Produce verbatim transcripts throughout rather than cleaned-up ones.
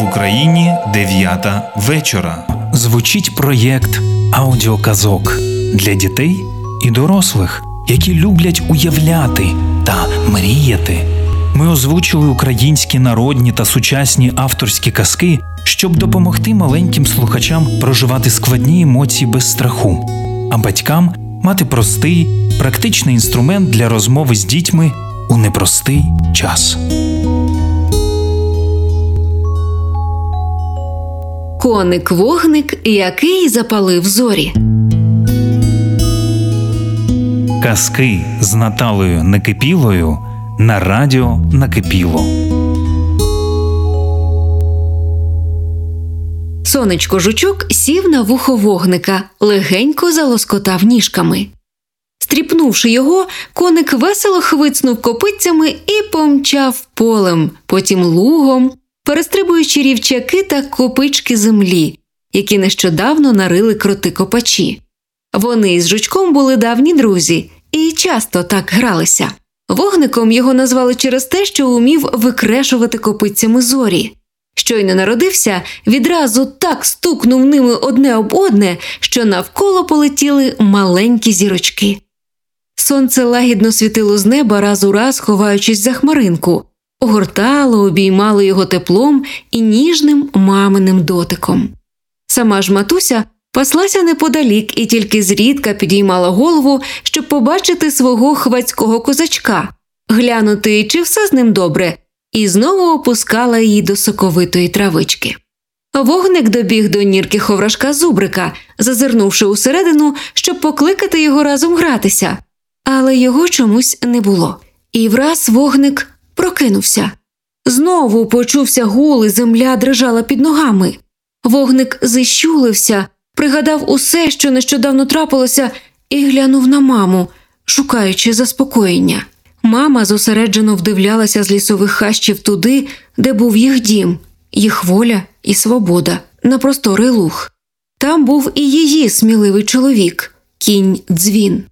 В Україні дев'ята вечора. Звучить проєкт аудіоказок для дітей і дорослих, які люблять уявляти та мріяти. Ми озвучили українські народні та сучасні авторські казки, щоб допомогти маленьким слухачам проживати складні емоції без страху, а батькам мати простий, практичний інструмент для розмови з дітьми у непростий час. Коник-вогник, який запалив зорі. Казки з Наталею Некипілою на радіо Накипіло. Сонечко-жучок сів на вухо вогника, легенько залоскотав ніжками. Стріпнувши його, коник весело хвицнув копитцями і помчав полем, потім лугом, перестрибуючи рівчаки та копички землі, які нещодавно нарили кроти-копачі. Вони із жучком були давні друзі і часто так гралися. Вогником його назвали через те, що умів викрешувати копитцями зорі. Щойно народився, відразу так стукнув ними одне об одне, що навколо полетіли маленькі зірочки. Сонце лагідно світило з неба раз у раз, ховаючись за хмаринку, огортало, обіймало його теплом і ніжним маминим дотиком. Сама ж матуся паслася неподалік і тільки зрідка підіймала голову, щоб побачити свого хвацького козачка, глянути, чи все з ним добре, і знову опускала її до соковитої травички. Вогник добіг до нірки ховрашка Зубрика, зазирнувши усередину, щоб покликати його разом гратися. Але його чомусь не було. І враз вогник прокинувся. Знову почувся гул, і земля дрижала під ногами. Вогник зіщулився, пригадав усе, що нещодавно трапилося, і глянув на маму, шукаючи заспокоєння. Мама зосереджено вдивлялася з лісових хащів туди, де був їх дім, їх воля і свобода, на просторий луг. Там був і її сміливий чоловік – кінь Дзвін.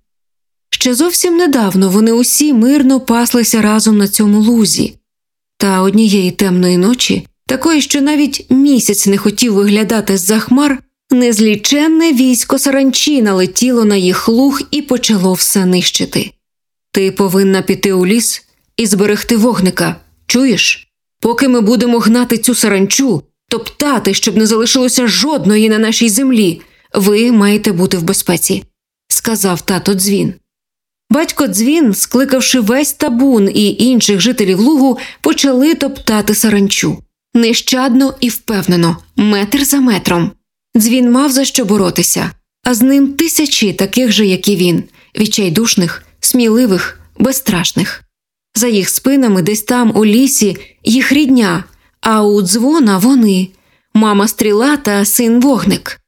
Ще зовсім недавно вони усі мирно паслися разом на цьому лузі. Та однієї темної ночі, такої, що навіть місяць не хотів виглядати з-за хмар, незліченне військо саранчі налетіло на їх луг і почало все нищити. Ти повинна піти у ліс і зберегти вогника, чуєш? Поки ми будемо гнати цю саранчу, топтати, щоб не залишилося жодної на нашій землі, ви маєте бути в безпеці, сказав тато Дзвін. Батько Дзвін, скликавши весь табун і інших жителів лугу, почали топтати саранчу. Нещадно і впевнено, метр за метром. Дзвін мав за що боротися, а з ним тисячі таких же, як і він, відчайдушних, сміливих, безстрашних. За їх спинами десь там у лісі їх рідня, а у Дзвона вони – мама Стріла та син Вогник.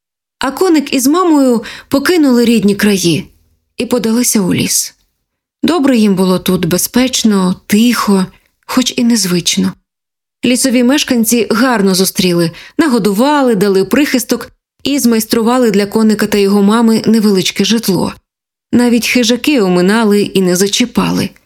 А коник із мамою покинули рідні краї і подалися у ліс. Добре їм було тут, безпечно, тихо, хоч і незвично. Лісові мешканці гарно зустріли, нагодували, дали прихисток і змайстрували для коника та його мами невеличке житло. Навіть хижаки оминали і не зачіпали –